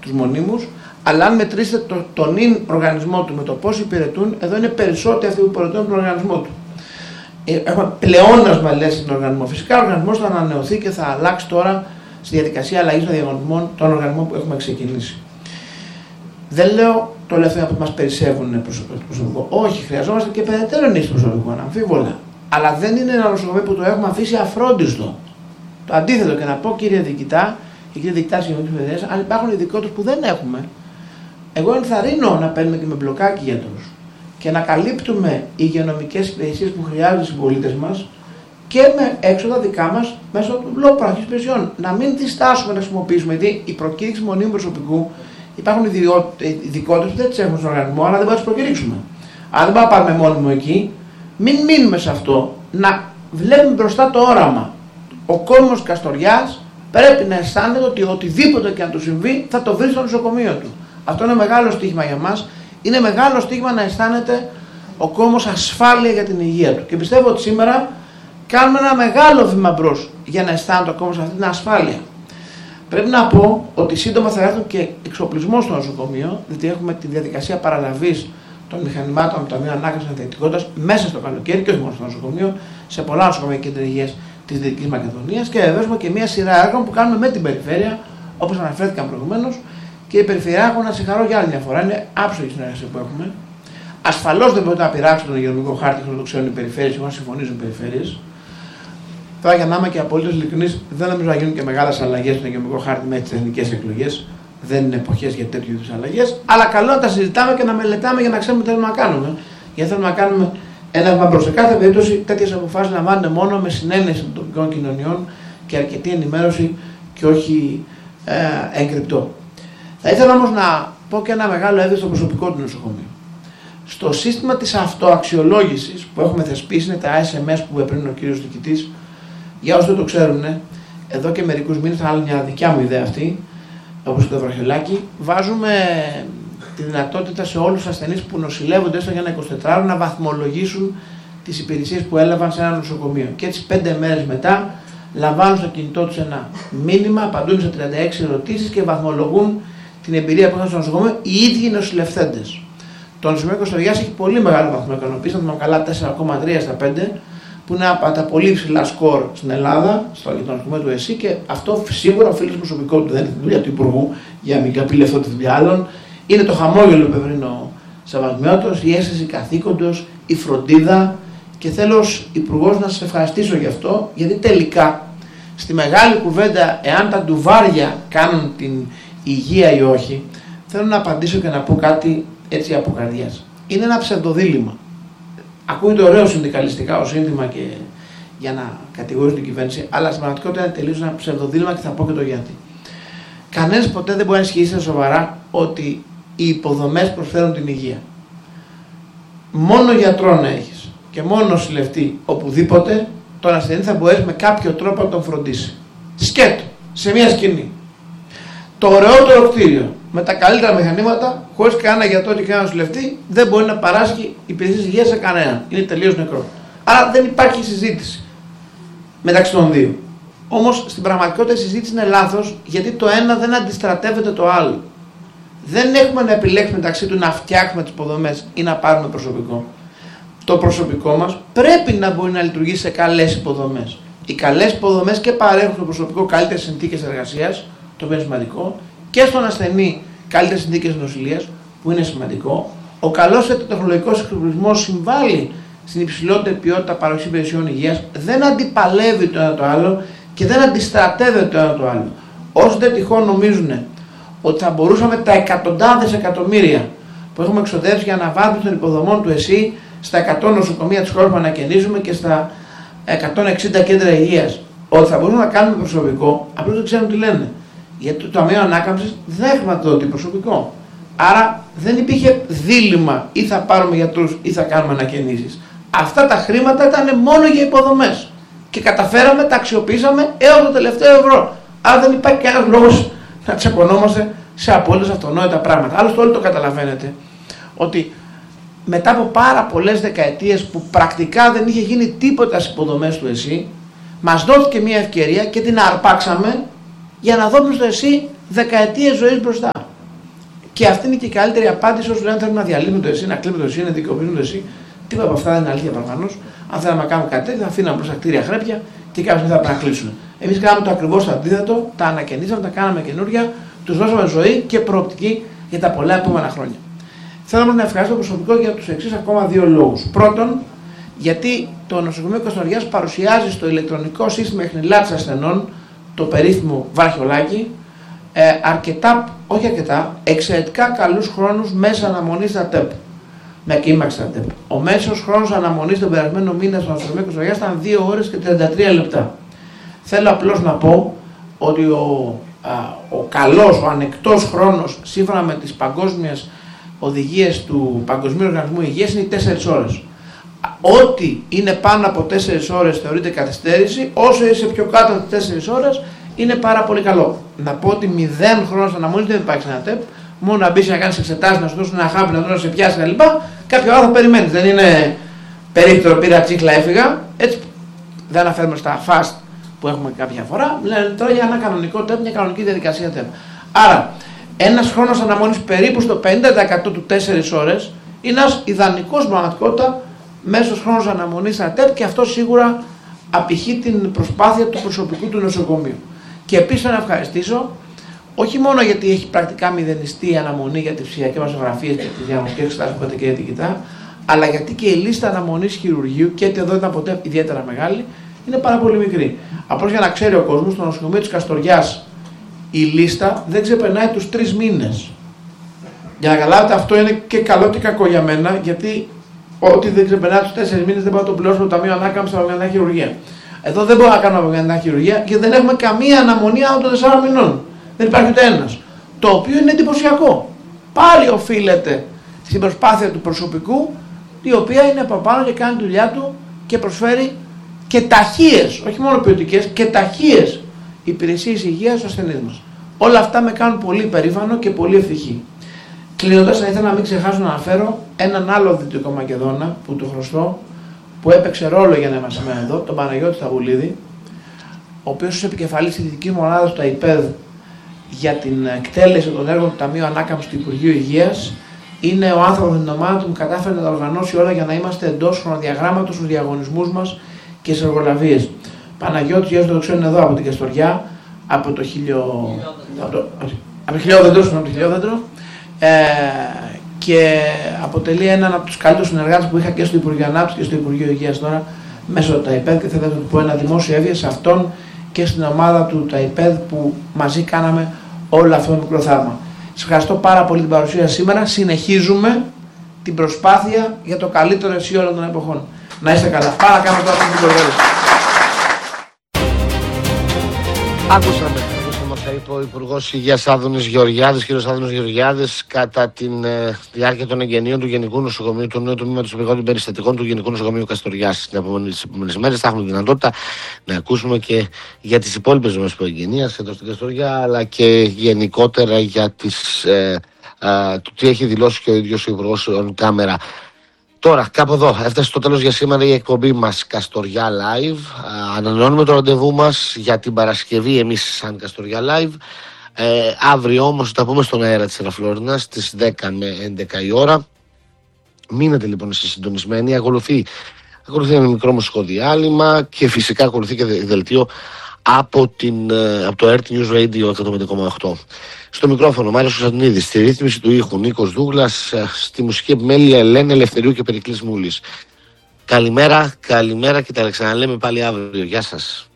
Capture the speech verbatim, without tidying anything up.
τους μονίμους, αλλά αν μετρήσετε το, τον ίν οργανισμό του με το πώς υπηρετούν, εδώ είναι περισσότεροι αυτοί που υπηρετούν τον οργανισμό του. Έχουμε πλεόνασμα, λέει, στον οργανισμό. Φυσικά ο οργανισμός θα ανανεωθεί και θα αλλάξει τώρα στη διαδικασία αλλαγής των διαγωνισμών τον οργανισμό που έχουμε ξεκινήσει. Δεν λέω το τελευταίο που μας περισσεύουν προσωπικό. Όχι, χρειαζόμαστε και περαιτέρω ενίσχυση προσωπικού, αναμφίβολα. Αλλά δεν είναι ένα νοσοκομείο που το έχουμε αφήσει αφρόντιστο. Το αντίθετο, και να πω, κύριε Διοικητά, και κύριε Διοικητά τη Υγειονομική Παιδεία, αν υπάρχουν ειδικότητες που δεν έχουμε, εγώ ενθαρρύνω να παίρνουμε και με μπλοκάκι γιατρούς και να καλύπτουμε υγειονομικές υπηρεσίες που χρειάζονται οι συμπολίτες μας και με έξοδα δικά μας μέσω του λόγου παροχής υπηρεσιών. Να μην διστάσουμε να χρησιμοποιήσουμε, γιατί η προκήρυξη μονίμου προσωπικού υπάρχουν ειδικότητες που δεν τις έχουμε στον οργανισμό, αλλά δεν μπορούμε να τις προκηρύξουμε. Αν δεν μπορούμε να πάρουμε μόνιμο εκεί, μην μείνουμε σε αυτό. Να βλέπουμε μπροστά το όραμα. Ο κόσμος Καστοριάς πρέπει να αισθάνεται ότι οτιδήποτε και αν του συμβεί θα το βρει στο νοσοκομείο του. Αυτό είναι μεγάλο στοίχημα για μας. Είναι μεγάλο στοίχημα να αισθάνεται ο κόσμος ασφάλεια για την υγεία του. Και πιστεύω ότι σήμερα κάνουμε ένα μεγάλο βήμα μπρος για να αισθάνεται ο κόσμος αυτή την ασφάλεια. Πρέπει να πω ότι σύντομα θα έρθουν και εξοπλισμό στο νοσοκομείο, διότι έχουμε τη διαδικασία παραλαβής των μηχανημάτων από το Ταμείο Ανάκαμψης Ανθεκτικότητας μέσα στο καλοκαίρι και όχι μόνο στο νοσοκομείο, σε πολλά νοσοκομεία και κεντρικές της Δυτικής Μακεδονίας, και βεβαίως έχουμε και μια σειρά έργων που κάνουμε με την περιφέρεια, όπως αναφέρθηκαν προηγουμένως, και η περιφερειά έχω να συγχαρώ για άλλη μια φορά. Είναι άψογη η συνεργασία που έχουμε. Ασφαλώς δεν μπορείτε να πειράξετε τον υγειονομικό χάρτη χωρίς να το ξέρουν οι περιφέρειες, χωρίς να συμφωνήσουν οι περιφέρειες. Τώρα, για να είμαι και απολύτως ειλικρινής, δεν νομίζω να γίνουν και μεγάλες αλλαγές στον υγειονομικό χάρτη με τις εθνικές εκλογές. Δεν είναι εποχές για τέτοιου είδους αλλαγές. Αλλά καλό να τα συζητάμε και να μελετάμε για να ξέρουμε τι θέλουμε να κάνουμε. Γιατί θέλουμε να κάνουμε ένα βήμα προς. Σε κάθε περίπτωση, τέτοιες αποφάσεις λαμβάνονται μόνο με συνένεση των τοπικών κοινωνιών και αρκετή ενημέρωση και όχι ε, εγκρυπτό. Θα ήθελα όμως να πω και ένα μεγάλο έδειο στο προσωπικό του νοσοκομείου. Στο σύστημα της αυτοαξιολόγησης που έχουμε θεσπίσει, είναι τα ες εμ ες που έπαιρνε ο κύριος Διοικητής, για όσοι δεν το ξέρουν, εδώ και μερικούς μήνες, θα είναι μια δικιά μου ιδέα αυτή, όπως το βραχιολάκι, βάζουμε τη δυνατότητα σε όλους τους ασθενείς που νοσηλεύονται έστω για ένα εικοσιτετράωρο να βαθμολογήσουν τις υπηρεσίες που έλαβαν σε ένα νοσοκομείο. Και έτσι πέντε μέρες μετά λαμβάνουν στο κινητό τους ένα μήνυμα, απαντούν σε τριάντα έξι ερωτήσεις και βαθμολογούν την εμπειρία που είχαν στο νοσοκομείο οι ίδιοι νοσηλευθέντες. Το νοσοκομείο Καστοριάς έχει πολύ μεγάλο βαθμό ικανοποίησης, θα καλά τέσσερα κόμμα τρία στα πέντε, που είναι από τα πολύ ψηλά σκορ στην Ελλάδα, στο νοσοκομείο του ΕΣΥ, και αυτό σίγουρα οφείλει στο προσωπικό του. Δεν είναι τη δουλειά του Υπουργού για να μην καπηλευτώ τη δουλειά άλλων. Είναι το χαμόγελο που έβρινε ο Σαββασμιώτος, η αίσθηση καθήκοντος, η φροντίδα, και θέλω ως Υπουργός να σας ευχαριστήσω γι' αυτό, γιατί τελικά στη μεγάλη κουβέντα, εάν τα ντουβάρια κάνουν την υγεία ή όχι, θέλω να απαντήσω και να πω κάτι έτσι από καρδιάς. Είναι ένα ψευδοδίλημμα. Ακούγεται ωραίο συνδικαλιστικά ως σύνθημα και για να κατηγορήσει την κυβέρνηση, αλλά στην πραγματικότητα είναι τελείως ένα ψευδοδίλημμα και θα πω και το γιατί. Κανένας ποτέ δεν μπορεί να ισχύσει σοβαρά ότι οι υποδομές προσφέρουν την υγεία. Μόνο γιατρό να έχεις και μόνο νοσηλευτή οπουδήποτε, τον ασθενή θα μπορέσει με κάποιο τρόπο να τον φροντίσει. Σκέτο, σε μια σκηνή. Το ωραιότερο κτίριο με τα καλύτερα μηχανήματα, χωρίς κανένα γιατρό και κανένα νοσηλευτή, δεν μπορεί να παράσχει υπηρεσίες υγείας σε κανέναν. Είναι τελείως νεκρό. Άρα δεν υπάρχει συζήτηση μεταξύ των δύο. Όμως στην πραγματικότητα η συζήτηση είναι λάθος, γιατί το ένα δεν αντιστρατεύεται το άλλο. Δεν έχουμε να επιλέξουμε μεταξύ του να φτιάξουμε τις υποδομές ή να πάρουμε προσωπικό. Το προσωπικό μας πρέπει να μπορεί να λειτουργήσει σε καλές υποδομές. Οι καλές υποδομές και παρέχουν στο προσωπικό καλύτερες συνθήκες εργασίας, το οποίο είναι σημαντικό, και στον ασθενή καλύτερες συνθήκες νοσηλείας, που είναι σημαντικό. Ο καλός τεχνολογικός εξοπλισμός συμβάλλει στην υψηλότερη ποιότητα παροχής υπηρεσιών υγείας, δεν αντιπαλεύει το ένα το άλλο και δεν αντιστρατεύεται το ένα το άλλο. Όσοι δεν τυχόν νομίζουν ότι θα μπορούσαμε τα εκατοντάδες εκατομμύρια που έχουμε εξοδεύσει για αναβάθμιση των υποδομών του ΕΣΥ στα εκατό νοσοκομεία της χώρας που ανακαινίζουμε και στα εκατόν εξήντα κέντρα υγείας, ότι θα μπορούμε να κάνουμε προσωπικό, απλώς δεν ξέρουν τι λένε. Γιατί το Ταμείο Ανάκαμψης δεν χρηματοδοτεί προσωπικό. Άρα δεν υπήρχε δίλημμα, ή θα πάρουμε γιατρούς ή θα κάνουμε ανακαινήσεις. Αυτά τα χρήματα ήταν μόνο για υποδομές. Και καταφέραμε, τα αξιοποιήσαμε έως το τελευταίο ευρώ. Άρα δεν υπάρχει κανένας λόγος να τσακωνόμαστε σε απόλυτα αυτονόητα πράγματα. Άλλωστε όλοι το καταλαβαίνετε ότι μετά από πάρα πολλές δεκαετίες που πρακτικά δεν είχε γίνει τίποτα στις υποδομές του ΕΣΥ, μας δόθηκε μια ευκαιρία και την αρπάξαμε για να δώσουμε στο ΕΣΥ δεκαετίες ζωής μπροστά. Και αυτή είναι και η καλύτερη απάντηση όσοι λένε θέλουν να διαλύσουν το ΕΣΥ, να κλείνουν το ΕΣΥ, να δικαιοποιούν το ΕΣΥ. Τίποτα από αυτά δεν είναι αλήθεια προφανώς. Αν θέλαμε να κάνουμε κάτι τέτοιο, θα αφήναμε προς τα κτίρια χρέπια και κάποια στιγμή θα πρέπει να κλείσουν. Εμείς κάναμε το ακριβώς αντίθετο, τα ανακαινήσαμε, τα κάναμε καινούρια, τους δώσαμε ζωή και προοπτική για τα πολλά επόμενα χρόνια. Θέλω όμως να ευχαριστώ το προσωπικό για τους εξής ακόμα δύο λόγους. Πρώτον, γιατί το νοσοκομείο Καστοριάς παρουσιάζει στο ηλεκτρονικό σύστημα εχνηλάτης ασθενών, το περίφημο βραχιολάκι, ε, αρκετά, όχι αρκετά, εξαιρετικά καλούς χρόνους μέσα αναμονής στα ΤΕΠ. Με κύμαξη στα ΤΕΠ. Ο μέσος χρόνος αναμονής τον περασμένο μήνα στο νοσοκομείο Καστοριάς ήταν δύο ώρες και τριάντα τρία λεπτά. Θέλω απλώς να πω ότι ο, α, ο καλός, ο ανεκτός χρόνος σύμφωνα με τις παγκόσμιες οδηγίες του Παγκοσμίου Οργανισμού Υγείας είναι οι τέσσερις ώρες. Ό,τι είναι πάνω από τέσσερις ώρες θεωρείται καθυστέρηση, όσο είσαι πιο κάτω από τις τέσσερις ώρες είναι πάρα πολύ καλό. Να πω ότι μηδέν χρόνος αναμονής δεν υπάρχει σε ένα ΤΕΠ, μόνο να μπεις να κάνεις εξετάσεις, να σου δώσουν ένα χάπι, να δώσουν να σε πιάσει κλπ. Κάποιο άλλο θα περιμένεις. Δεν είναι περίπτωρο πήρα τσίχλα έφυγα. Έτσι δεν αναφέρουμε στα fast που έχουμε κάποια φορά. Λένε τώρα για ένα κανονικό ΤΕΠ, μια κανονική διαδικασία ΤΕΠ. Άρα, ένας χρόνος αναμονής περίπου στο πενήντα τοις εκατό του τέσσερις ώρες είναι ένας ιδανικός πραγματικότητα μέσος χρόνος αναμονής στα ΤΕΠ και αυτό σίγουρα απηχεί την προσπάθεια του προσωπικού του νοσοκομείου. Και επίσης να ευχαριστήσω, όχι μόνο γιατί έχει πρακτικά μηδενιστεί η αναμονή για τις ψηφιακές μασογραφίες και τις διαγνωστικές εξετάσεις που είπατε και για την κοιτά, αλλά γιατί και η λίστα αναμονής χειρουργείου, και εδώ ήταν ποτέ ιδιαίτερα μεγάλη, είναι πάρα πολύ μικρή. Απλώς για να ξέρει ο κόσμος, στο νοσοκομείο της Καστοριάς η λίστα δεν ξεπερνάει τους τρεις μήνες. Για να καταλάβετε, αυτό είναι και καλό και κακό για μένα, γιατί ό,τι δεν ξεπερνάει τους τέσσερις μήνες δεν μπορώ να το πληρώσω το Ταμείο Ανάκαμψης από μια χειρουργία. Εδώ δεν μπορώ να κάνω από μια χειρουργία γιατί δεν έχουμε καμία αναμονή άνω των τεσσάρων μηνών. Δεν υπάρχει ούτε ένας. Το οποίο είναι εντυπωσιακό. Πάλι οφείλεται στην προσπάθεια του προσωπικού, η οποία είναι από πάνω και κάνει τη δουλειά του και προσφέρει και ταχείες, όχι μόνο ποιοτικές, και ταχείες υπηρεσίες υγείας στους ασθενείς μας. Όλα αυτά με κάνουν πολύ περήφανο και πολύ ευτυχή. Κλείνοντας, θα ήθελα να μην ξεχάσω να αναφέρω έναν άλλο Δυτικό Μακεδόνα που του χρωστώ, που έπαιξε ρόλο για να είμαστε σήμερα εδώ, τον Παναγιώτη Σταγουλίδη, ο οποίος ως επικεφαλής της ειδικής μονάδας του ΑΙΠΕΔ για την εκτέλεση των έργων του Ταμείου Ανάκαμψης του Υπουργείου Υγείας, είναι ο άνθρωπος με την ομάδα του που κατάφερε να τα οργανώσει όλα για να είμαστε εντός χρονοδιαγράμματος στους διαγωνισμούς μας και στις εργολαβίες. Παναγιώτης, για όσοι το ξέρουν εδώ από την Καστοριά, από το χιλιο... από το, από το χιλιόδεντρο, από το χιλιόδεντρο, ε, και αποτελεί έναν από τους καλύτερους συνεργάτες που είχα και στο Υπουργείο Ανάπτυξης και στο Υπουργείο Υγείας τώρα μέσω του ΤΑΙΠΕΔ, και θέλω να του πω ένα δημόσιο εύγεια σε αυτόν και στην ομάδα του ΤΑΙΠΕΔ που μαζί κάναμε όλο αυτό το μικρό θαύμα. Σας ευχαριστώ πάρα πολύ την παρουσία σήμερα. Συνεχίζουμε την προσπάθεια για το καλύτερο ΕΣΥ όλων των εποχών. Να είστε καλά. Πάρα κάνω τώρα την κορδέλα. Άκουσαμε, ακούσαμε όσα είπε ο Υπουργός Υγείας Άδωνης Γεωργιάδης, κ. Άδωνης Γεωργιάδης, κατά τη ε, διάρκεια των εγγενείων του Γενικού Νοσοκομείου, του νέου τμήματος επιγόντων περιστατικών του Γενικού Νοσοκομείου Καστοριάς. Στις επόμενες μέρες θα έχουμε τη δυνατότητα να ακούσουμε και για τις υπόλοιπες δομές εγγενείας εδώ στην Καστοριά, αλλά και γενικότερα για τις, ε, ε, το τι έχει δηλώσει και ο ίδιος ο Υπουργός on camera. Τώρα, κάπου εδώ, έφτασε στο τέλος για σήμερα η εκπομπή μας Καστοριά Live. Α, ανανεώνουμε το ραντεβού μας για την Παρασκευή εμείς σαν Καστοριά Live. Ε, αύριο όμως θα πούμε στον αέρα της Ελαφλόρινας στις δέκα με έντεκα η ώρα. Μείνετε λοιπόν εσείς συντονισμένοι. Ακολουθεί, ακολουθεί ένα μικρό μουσικό διάλειμμα και φυσικά ακολουθεί και δελτίο από, την, από το Earth News Radio εκατόν πέντε κόμμα οκτώ. Στο μικρόφωνο Μάριος Κωνσταντινίδης, στη ρύθμιση του ήχου Νίκος Δούγλας, στη μουσική επιμέλεια Ελένη Ελευθερίου και Περικλής Μούλης. Καλημέρα, καλημέρα και τα ξαναλέμε πάλι αύριο. Γεια σας.